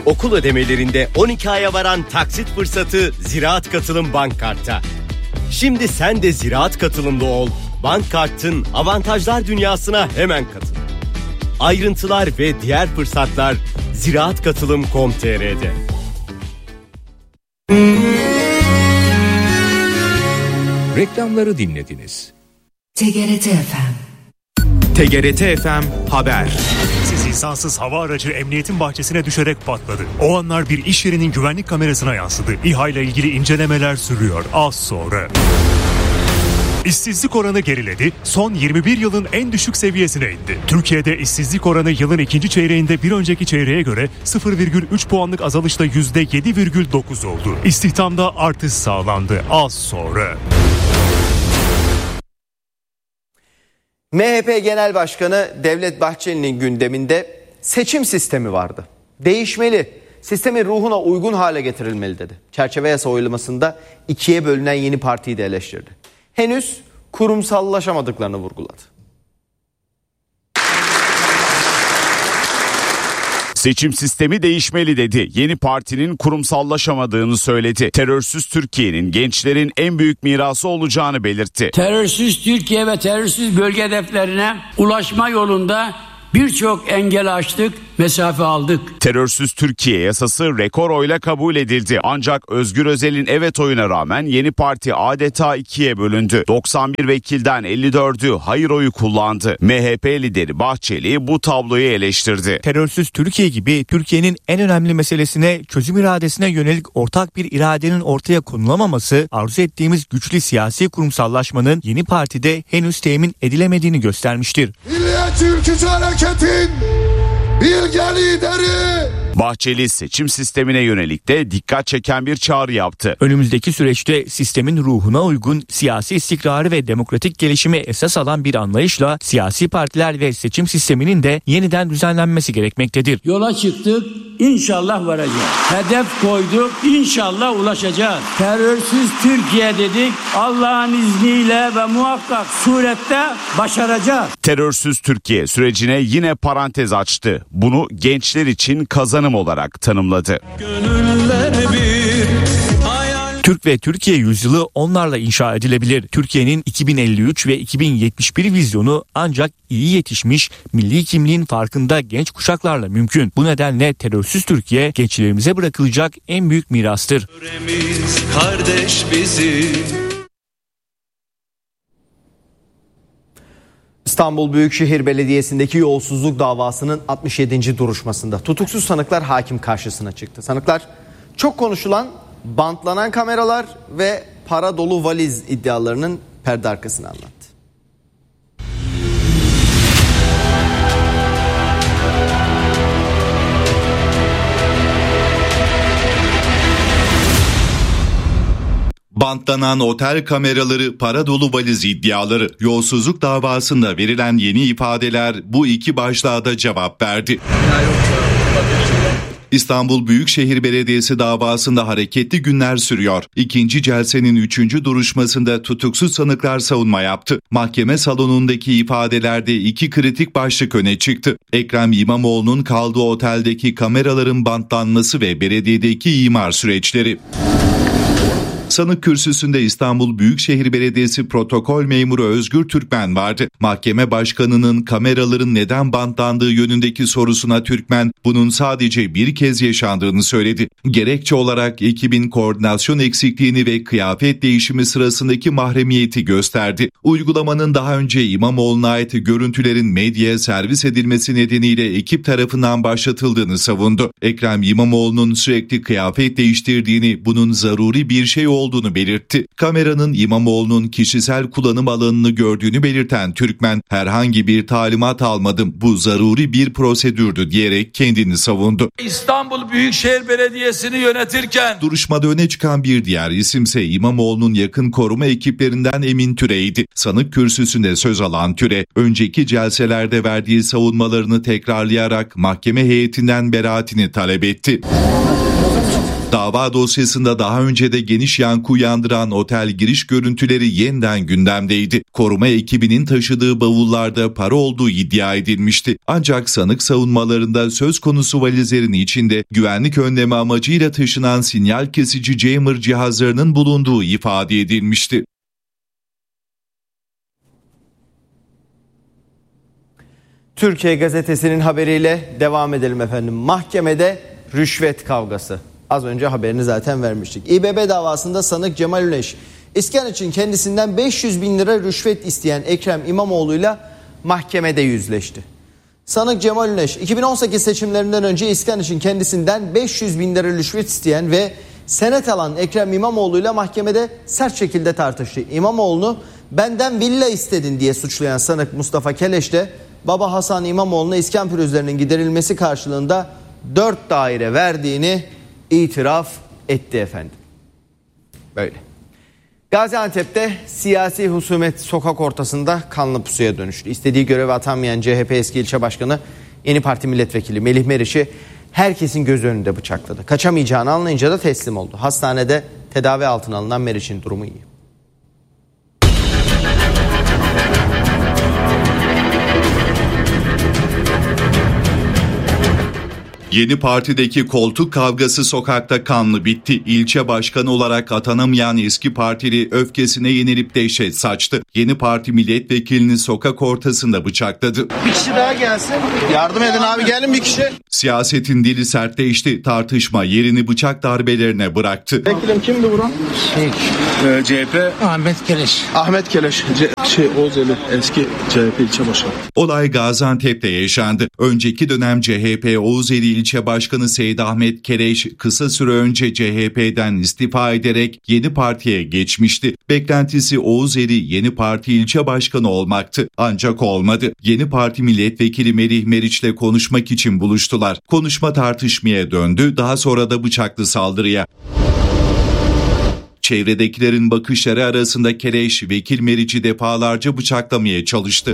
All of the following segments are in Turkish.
Okul ödemelerinde 12 aya varan taksit fırsatı Ziraat Katılım Bank Kart'ta. Şimdi sen de Ziraat Katılımlı ol. Bank Kart'ın avantajlar dünyasına hemen katıl. Ayrıntılar ve diğer fırsatlar ziraatkatılım.com.tr'de. Reklamları dinlediniz. TGRT FM. TGRT FM Haber. İnsansız hava aracı emniyetin bahçesine düşerek patladı. O anlar bir iş yerinin güvenlik kamerasına yansıdı. İHA ile ilgili incelemeler sürüyor az sonra. İşsizlik oranı geriledi, son 21 yılın en düşük seviyesine indi. Türkiye'de işsizlik oranı yılın ikinci çeyreğinde bir önceki çeyreğe göre 0,3 puanlık azalışla %7,9 oldu. İstihdamda artış sağlandı az sonra. MHP Genel Başkanı Devlet Bahçeli'nin gündeminde seçim sistemi vardı. Değişmeli, sistemin ruhuna uygun hale getirilmeli dedi. Çerçeve yasa oylamasında ikiye bölünen yeni partiyi de eleştirdi. Henüz kurumsallaşamadıklarını vurguladı. Seçim sistemi değişmeli dedi. Yeni partinin kurumsallaşamadığını söyledi. Terörsüz Türkiye'nin gençlerin en büyük mirası olacağını belirtti. Terörsüz Türkiye ve terörsüz bölge hedeflerine ulaşma yolunda birçok engel aştık, mesafe aldık. Terörsüz Türkiye yasası rekor oyla kabul edildi. Ancak Özgür Özel'in evet oyuna rağmen yeni parti adeta ikiye bölündü. 91 vekilden 54'ü hayır oyu kullandı. MHP lideri Bahçeli bu tabloyu eleştirdi. Terörsüz Türkiye gibi Türkiye'nin en önemli meselesine, çözüm iradesine yönelik ortak bir iradenin ortaya konulamaması, arzu ettiğimiz güçlü siyasi kurumsallaşmanın yeni partide henüz temin edilemediğini göstermiştir. Milliyetçi Ülkücü Hareket'in bilge lideri Bahçeli seçim sistemine yönelik de dikkat çeken bir çağrı yaptı. Önümüzdeki süreçte sistemin ruhuna uygun siyasi istikrarı ve demokratik gelişimi esas alan bir anlayışla siyasi partiler ve seçim sisteminin de yeniden düzenlenmesi gerekmektedir. Yola çıktık, inşallah varacağız. Hedef koyduk, inşallah ulaşacağız. Terörsüz Türkiye dedik, Allah'ın izniyle ve muhakkak surette başaracağız. Terörsüz Türkiye sürecine yine parantez açtı. Bunu gençler için kazanım olarak tanımladı. Türk ve Türkiye yüzyılı onlarla inşa edilebilir. Türkiye'nin 2053 ve 2071 vizyonu ancak iyi yetişmiş, milli kimliğin farkında genç kuşaklarla mümkün. Bu nedenle terörsüz Türkiye gençlerimize bırakılacak en büyük mirastır. Kardeş bizi. İstanbul Büyükşehir Belediyesi'ndeki yolsuzluk davasının 67. duruşmasında tutuksuz sanıklar hakim karşısına çıktı. Sanıklar çok konuşulan bantlanan kameralar ve para dolu valiz iddialarının perde arkasını anlattı. Bantlanan otel kameraları, para dolu valiz iddiaları, yolsuzluk davasında verilen yeni ifadeler bu iki başlığa da cevap verdi. İstanbul Büyükşehir Belediyesi davasında hareketli günler sürüyor. İkinci celsenin 3. duruşmasında tutuksuz sanıklar savunma yaptı. Mahkeme salonundaki ifadelerde iki kritik başlık öne çıktı. Ekrem İmamoğlu'nun kaldığı oteldeki kameraların bantlanması ve belediyedeki imar süreçleri. Sanık kürsüsünde İstanbul Büyükşehir Belediyesi protokol memuru Özgür Türkmen vardı. Mahkeme başkanının kameraların neden bantlandığı yönündeki sorusuna Türkmen, bunun sadece bir kez yaşandığını söyledi. Gerekçe olarak ekibin koordinasyon eksikliğini ve kıyafet değişimi sırasındaki mahremiyeti gösterdi. Uygulamanın daha önce İmamoğlu'na ait görüntülerin medyaya servis edilmesi nedeniyle ekip tarafından başlatıldığını savundu. Ekrem İmamoğlu'nun sürekli kıyafet değiştirdiğini, bunun zaruri bir şey olduğunu belirtti. Kameranın İmamoğlu'nun kişisel kullanım alanını gördüğünü belirten Türkmen, herhangi bir talimat almadım, bu zaruri bir prosedürdü diyerek kendini savundu. İstanbul Büyükşehir Belediyesi'ni yönetirken duruşmada öne çıkan bir diğer isimse İmamoğlu'nun yakın koruma ekiplerinden Emin Türe'ydi. Sanık kürsüsünde söz alan Türe, önceki celselerde verdiği savunmalarını tekrarlayarak mahkeme heyetinden beraatini talep etti. Dava dosyasında daha önce de geniş yankı uyandıran otel giriş görüntüleri yeniden gündemdeydi. Koruma ekibinin taşıdığı bavullarda para olduğu iddia edilmişti. Ancak sanık savunmalarında söz konusu valizlerin içinde güvenlik önlemi amacıyla taşınan sinyal kesici jammer cihazlarının bulunduğu ifade edilmişti. Türkiye Gazetesi'nin haberiyle devam edelim efendim. Mahkemede rüşvet kavgası. Az önce haberini zaten vermiştik. İBB davasında sanık Cemal Üneş, iskan için kendisinden 500 bin lira rüşvet isteyen Ekrem İmamoğlu'yla mahkemede yüzleşti. Sanık Cemal Üneş, 2018 seçimlerinden önce iskan için kendisinden 500 bin lira rüşvet isteyen ve senet alan Ekrem İmamoğlu'yla mahkemede sert şekilde tartıştı. İmamoğlu'nu benden villa istedin diye suçlayan sanık Mustafa Keleş de baba Hasan İmamoğlu'na iskan pürüzlerinin giderilmesi karşılığında 4 daire verdiğini itiraf etti efendim. Böyle. Gaziantep'te siyasi husumet sokak ortasında kanlı pusuya dönüştü. İstediği göreve atanmayan CHP eski ilçe başkanı Yeni Parti milletvekili Melih Meriç'i herkesin göz önünde bıçakladı. Kaçamayacağını anlayınca da teslim oldu. Hastanede tedavi altına alınan Meriç'in durumu iyi. Yeni Parti'deki koltuk kavgası sokakta kanlı bitti. İlçe başkanı olarak atanamayan eski partili öfkesine yenilip dehşet saçtı. Yeni Parti milletvekilini sokak ortasında bıçakladı. Bir kişi daha gelsin. Yardım edin abi, gelin bir kişi. Siyasetin dili sertleşti. Tartışma yerini bıçak darbelerine bıraktı. Vekilim kimdi vuran? CHP Ahmet Keleş. Ahmet Keleş. Oğuzeli eski CHP ilçe başkanı. Olay Gaziantep'te yaşandı. Önceki dönem CHP Oğuzeli ilçe başkanı Seyit Ahmet Keleş kısa süre önce CHP'den istifa ederek Yeni Parti'ye geçmişti. Beklentisi Oğuzeli Yeni Parti ilçe başkanı olmaktı. Ancak olmadı. Yeni Parti milletvekili Melih Meriç'le konuşmak için buluştular. Konuşma tartışmaya döndü. Daha sonra da bıçaklı saldırıya. Çevredekilerin bakışları arasında Keleş, vekil Meriç'i defalarca bıçaklamaya çalıştı.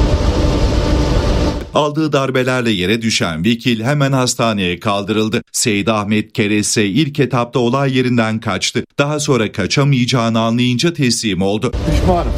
Aldığı darbelerle yere düşen vekil hemen hastaneye kaldırıldı. Seyit Ahmet Keleş ise ilk etapta olay yerinden kaçtı. Daha sonra kaçamayacağını anlayınca teslim oldu. Pişmanım.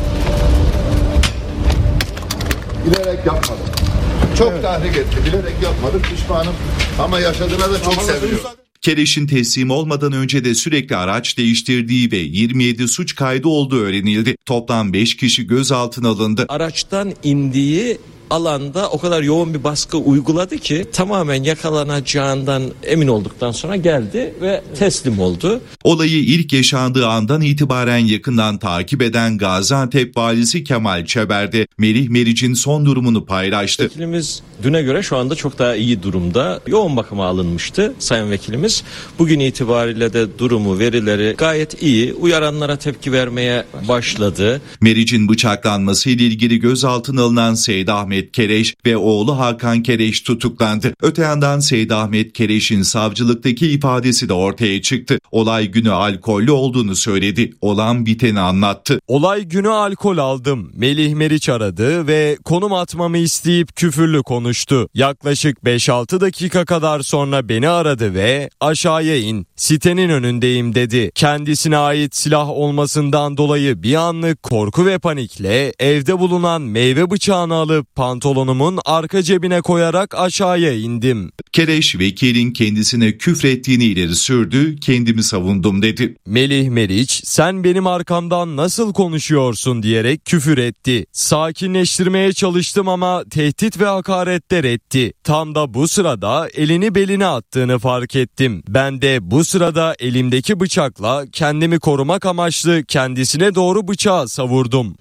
Bilerek yapmadım. Çok tahrik etti. Bilerek yapmadım. Pişmanım. Ama yaşadığına da çok seviyorum. Keleş'in teslim olmadan önce de sürekli araç değiştirdiği ve 27 suç kaydı olduğu öğrenildi. Toplam 5 kişi gözaltına alındı. Araçtan indiği alanda o kadar yoğun bir baskı uyguladı ki tamamen yakalanacağından emin olduktan sonra geldi ve teslim oldu. Olayı ilk yaşandığı andan itibaren yakından takip eden Gaziantep Valisi Kemal Çeber'de Melih Meriç'in son durumunu paylaştı. Vekilimiz düne göre şu anda çok daha iyi durumda. Yoğun bakıma alınmıştı sayın vekilimiz. Bugün itibariyle de durumu, verileri gayet iyi. Uyaranlara tepki vermeye başladı. Meriç'in bıçaklanması ile ilgili gözaltına alınan Seyit Ahmet Keleş ve oğlu Hakan Keleş tutuklandı. Öte yandan Seyit Ahmet Keleş'in savcılıktaki ifadesi de ortaya çıktı. Olay günü alkollü olduğunu söyledi. Olan biteni anlattı. Olay günü alkol aldım. Melih Meriç aradı ve konum atmamı isteyip küfürlü konuştu. Yaklaşık 5-6 dakika kadar sonra beni aradı ve aşağıya in, sitenin önündeyim dedi. Kendisine ait silah olmasından dolayı bir anlık korku ve panikle evde bulunan meyve bıçağını alıp pantolonumun arka cebine koyarak aşağıya indim. Keleş vekilin kendisine küfrettiğini ileri sürdü, kendimi savundum dedi. Melih Meriç sen benim arkamdan nasıl konuşuyorsun diyerek küfür etti. Sakinleştirmeye çalıştım ama tehdit ve hakaretler etti. Tam da bu sırada elini beline attığını fark ettim. Ben de bu sırada elimdeki bıçakla kendimi korumak amaçlı kendisine doğru bıçağı savurdum.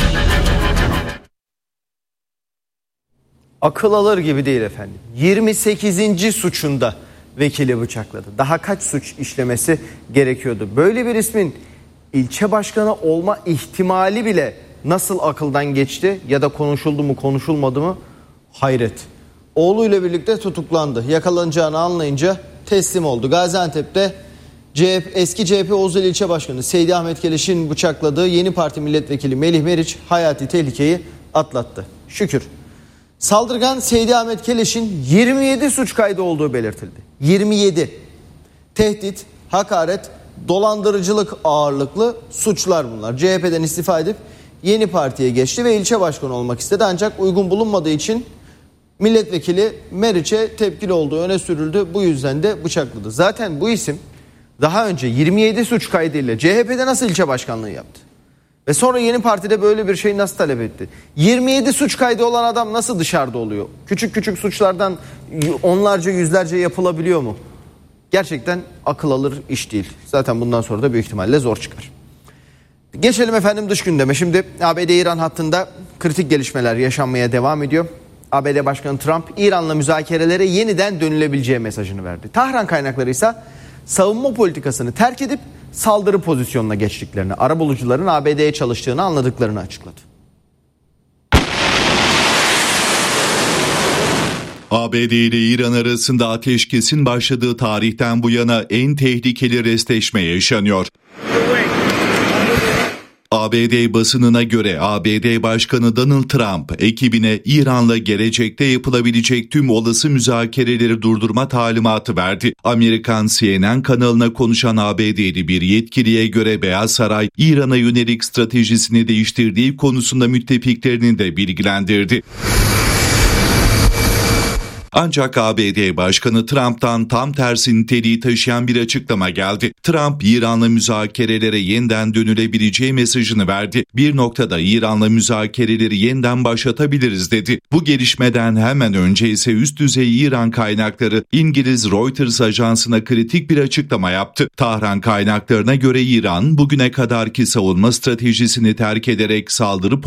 Akıl alır gibi değil efendim. 28. suçunda vekili bıçakladı. Daha kaç suç işlemesi gerekiyordu? Böyle bir ismin ilçe başkanı olma ihtimali bile nasıl akıldan geçti ya da konuşuldu mu konuşulmadı mı? Hayret. Oğluyla birlikte tutuklandı. Yakalanacağını anlayınca teslim oldu. Gaziantep'te eski CHP Oğuzeli ilçe başkanı Seyit Ahmet Keleş'in bıçakladığı Yeni Parti milletvekili Melih Meriç hayati tehlikeyi atlattı. Şükür. Saldırgan Seyit Ahmet Keleş'in 27 suç kaydı olduğu belirtildi. 27. Tehdit, hakaret, dolandırıcılık ağırlıklı suçlar bunlar. CHP'den istifa edip yeni partiye geçti ve ilçe başkanı olmak istedi. Ancak uygun bulunmadığı için milletvekili Meriç'e tepkili olduğu öne sürüldü. Bu yüzden de bıçakladı. Zaten bu isim daha önce 27 suç kaydıyla CHP'de nasıl ilçe başkanlığı yaptı? Ve sonra yeni partide böyle bir şey nasıl talep etti? 27 suç kaydı olan adam nasıl dışarıda oluyor? Küçük küçük suçlardan onlarca yüzlerce yapılabiliyor mu? Gerçekten akıl alır iş değil. Zaten bundan sonra da büyük ihtimalle zor çıkar. Geçelim efendim dış gündeme. Şimdi ABD-İran hattında kritik gelişmeler yaşanmaya devam ediyor. ABD Başkanı Trump İran'la müzakerelere yeniden dönülebileceği mesajını verdi. Tahran kaynakları ise savunma politikasını terk edip saldırı pozisyonuna geçtiklerini, arabulucuların ABD'ye çalıştığını anladıklarını açıkladı. ABD ile İran arasında ateşkesin başladığı tarihten bu yana en tehlikeli restleşme yaşanıyor. ABD basınına göre ABD Başkanı Donald Trump ekibine İran'la gelecekte yapılabilecek tüm olası müzakereleri durdurma talimatı verdi. Amerikan CNN kanalına konuşan ABD'li bir yetkiliye göre Beyaz Saray İran'a yönelik stratejisini değiştirdiği konusunda müttefiklerini de bilgilendirdi. Ancak ABD Başkanı Trump'tan tam tersi niteliği taşıyan bir açıklama geldi. Trump, İran'la müzakerelere yeniden dönülebileceği mesajını verdi. Bir noktada İran'la müzakereleri yeniden başlatabiliriz dedi. Bu gelişmeden hemen önce ise üst düzey İran kaynakları İngiliz Reuters ajansına kritik bir açıklama yaptı. Tahran kaynaklarına göre İran bugüne kadarki savunma stratejisini terk ederek saldırı